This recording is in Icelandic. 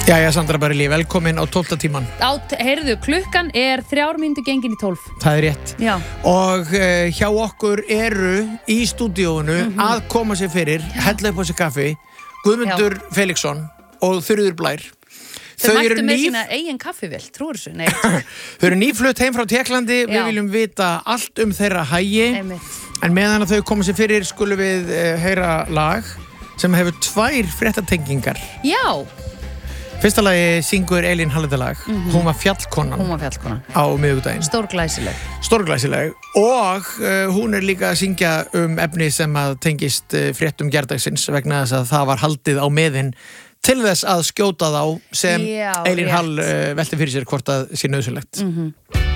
Jæja, Sandra Barilli, velkomin á 12. tíman. Heyrðu, klukkan 3 mínútur gengin í 12. Það rétt. Já. Og hjá okkur eru í stúdíóinu að koma sér fyrir, hella upp á sér kaffi, Guðmundur Felixson og Þuríður Blær. Þau mættu með sína eigin kaffivél, trúir þessu? Nei. Þau eru nýflutt heim frá Tékklandi, við viljum vita allt þeirra hagi. En meðan að þau koma sér fyrir skulum við heyra lag sem hefur 2 fréttatengingar. Já. Fyrsta lagi syngur Elín Hallendalag, hún var fjallkonan á miðvikudaginn. Stórglæsileg og hún líka að syngja efni sem að tengist fréttum gærdagsins vegna þess að það var haldið á meðin til þess að skjóta þá sem Elín Hall velti fyrir sér hvort að sé nauðsynlegt.